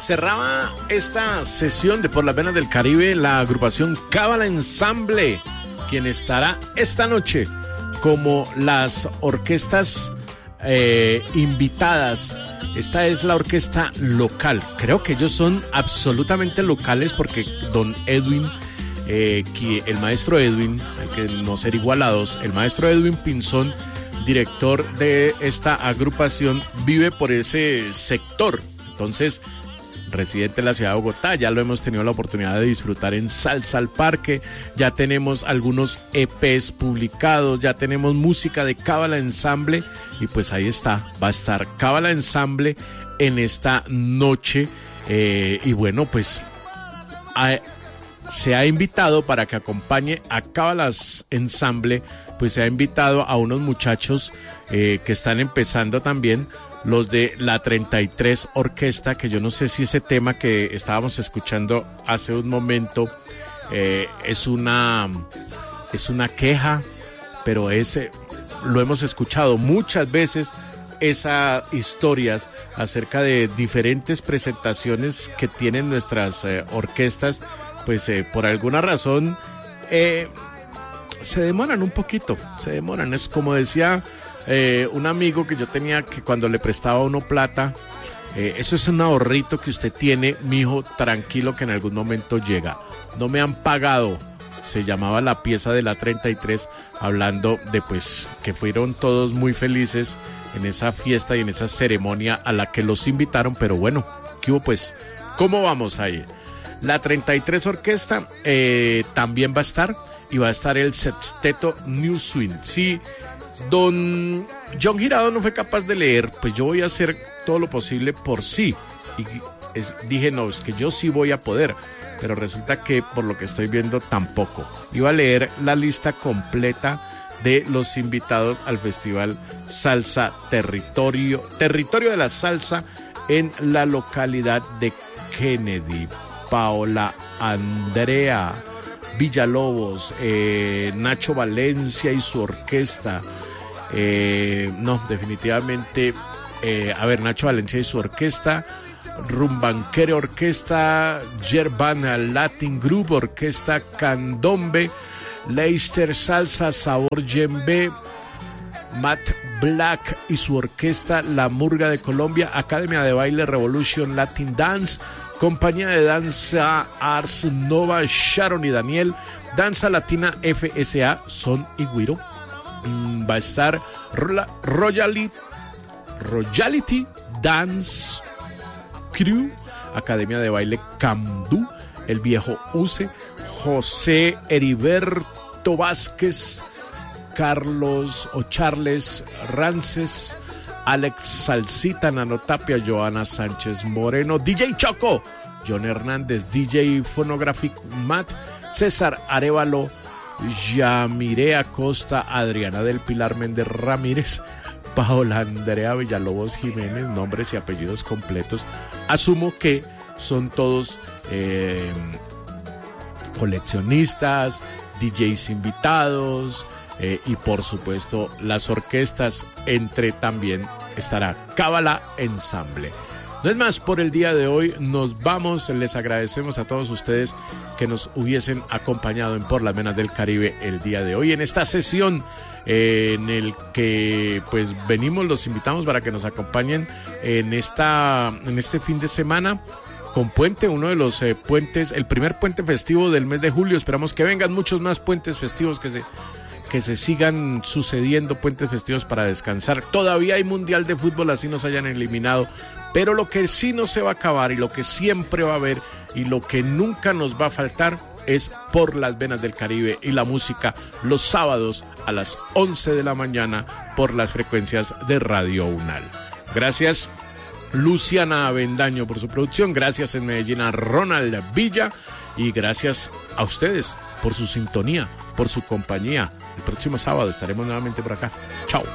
Cerraba esta sesión de Por las Venas del Caribe la agrupación Cábala Ensamble, quien estará esta noche como las orquestas invitadas. Esta es la orquesta local. Creo que ellos son absolutamente locales porque don Edwin, el maestro Edwin, hay que no ser igualados, el maestro Edwin Pinzón, director de esta agrupación, vive por ese sector. Entonces, residente de la ciudad de Bogotá, ya lo hemos tenido la oportunidad de disfrutar en Salsa al Parque, ya tenemos algunos EPs publicados, ya tenemos música de Cábala Ensamble y pues ahí está, va a estar Cábala Ensamble en esta noche y bueno, pues se ha invitado para que acompañe a Cábala Ensamble, pues se ha invitado a unos muchachos que están empezando también, los de la 33 Orquesta, que yo no sé si ese tema que estábamos escuchando hace un momento es una queja, pero lo hemos escuchado muchas veces, esas historias acerca de diferentes presentaciones que tienen nuestras orquestas, pues por alguna razón se demoran un poquito, es como decía un amigo que yo tenía, que cuando le prestaba a uno plata, eso es un ahorrito que usted tiene, mijo, tranquilo que en algún momento llega. No me han pagado, se llamaba la pieza de la 33, hablando de pues que fueron todos muy felices en esa fiesta y en esa ceremonia a la que los invitaron, pero bueno, ¿qué hubo pues? ¿Cómo vamos ahí? La 33 Orquesta también va a estar, y va a estar el Sexteto New Swing. Sí, don John Girado no fue capaz de leer, pues yo voy a hacer todo lo posible por sí. Y dije, no, es que yo sí voy a poder, pero resulta que por lo que estoy viendo tampoco. Iba a leer la lista completa de los invitados al Festival Salsa Territorio de la Salsa en la localidad de Kennedy. Paola Andrea Villalobos, Nacho Valencia y su orquesta. No, definitivamente, Nacho Valencia y su orquesta, Rumbanquere Orquesta, Yerban Latin Group, Orquesta Candombe, Leicester Salsa, Sabor Yembe, Matt Black y su orquesta, La Murga de Colombia, Academia de Baile Revolution Latin Dance, Compañía de Danza Ars Nova, Sharon y Daniel, Danza Latina FSA, Son y Guiro. Va a estar Royalty Dance Crew, Academia de Baile Camdú, El Viejo Use, José Heriberto Vázquez, Charles Rances, Alex Salsita, Nano Tapia, Joana Sánchez Moreno, DJ Choco, John Hernández, DJ Phonographic Matt, César Arevalo, Yamire Acosta, Adriana del Pilar Méndez Ramírez, Paola Andrea Villalobos Jiménez, nombres y apellidos completos. Asumo que son todos coleccionistas, DJs invitados, y por supuesto las orquestas, entre también estará Cábala Ensamble. No es más por el día de hoy, nos vamos, les agradecemos a todos ustedes que nos hubiesen acompañado en Por las Venas del Caribe el día de hoy, en esta sesión en el que pues venimos, los invitamos para que nos acompañen en este fin de semana con puente, uno de los puentes, el primer puente festivo del mes de julio. Esperamos que vengan muchos más puentes festivos, que se sigan sucediendo puentes festivos para descansar. Todavía hay Mundial de Fútbol, así nos hayan eliminado, pero lo que sí no se va a acabar y lo que siempre va a haber y lo que nunca nos va a faltar es Por las Venas del Caribe y la música los sábados a las 11 de la mañana por las frecuencias de Radio UNAL. Gracias Luciana Avendaño por su producción, gracias en Medellín a Ronald Villa y gracias a ustedes por su sintonía, por su compañía. El próximo sábado estaremos nuevamente por acá. Chao.